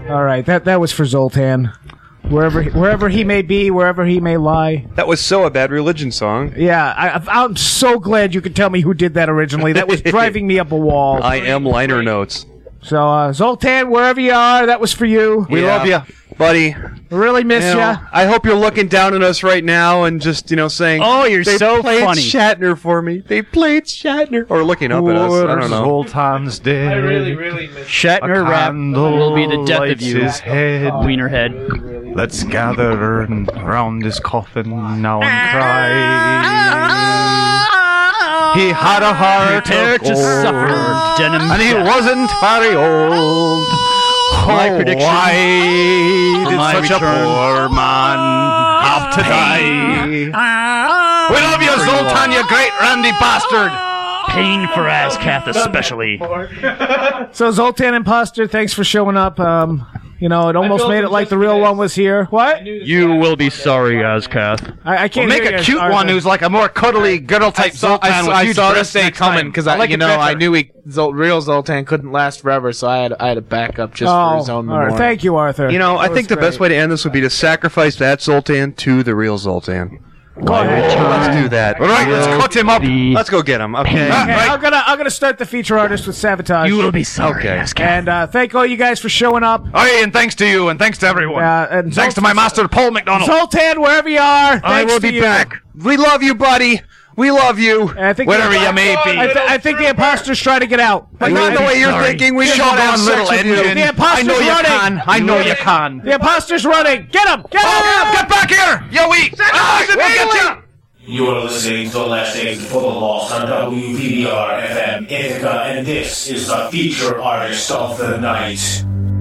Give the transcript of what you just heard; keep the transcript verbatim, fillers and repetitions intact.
All right, that that was for Zoltan. Wherever wherever he may be, wherever he may lie. That was so a Bad Religion song. Yeah, I, I'm so glad you could tell me who did that originally. That was driving me up a wall. I am liner notes. So, uh, Zoltan, wherever you are, that was for you. We yeah. love you, buddy. Really miss you. Know, I hope you're looking down at us right now and just, you know, saying, "Oh, you're they so played funny." Shatner for me. They played Shatner, or looking up at us. I don't know. Zoltan's dead. I really, really miss Shatner rap will be the death of you, his head. Wienerhead. Let's gather around his coffin now and cry. He had a heart Prepare of to gold, suffer denim and he death. wasn't very old. My oh, prediction why for did my such return. a poor man have to die? We love you, Zoltan, you great randy bastard. Pain for Azkath especially. So, Zoltan Imposter, thanks for showing up. Um, you know, it almost made it like the real one was here. What? You will be sorry, Azkath. I, I can't Well, make hear a you, cute Arthur. one who's like a more cuddly girl type I saw, Zoltan I saw, with I huge saw this breasts day next coming time. because I I, like you it know, better. I knew he, Zol, real Zoltan couldn't last forever, so I had, I had a backup just Oh, for his own all memorial. right. Thank you, Arthur. You know, I That think was the best great. way to end this would be to sacrifice that Zoltan to the real Zoltan. Go ahead. Let's do that. All right, let's cut him up. Let's go get him. Okay. Okay, right. I'm gonna I'm gonna start the feature artist with Sabotage. You will be sorry, Okay. Azkath. And uh, thank all you guys for showing up. Aye, and thanks to you, and thanks to everyone. Uh, and thanks to my master, Paul McDonald. Zoltan, wherever you are, I thanks will to be you. back. We love you, buddy. We love you. And I think Wherever the, you may be. I, th- I think the imposter's trying to get out. But not the way you're Sorry. thinking. We Shut should have on, sex little with you. engine. The imposter's I know you running. can. I know you can. The imposter's running. Get him! Get him! Oh, get back here, you wee! Ah, we'll get you. You are listening to the Last Days of Football Lost on W V B R F M Ithaca, and this is the feature artist of the night.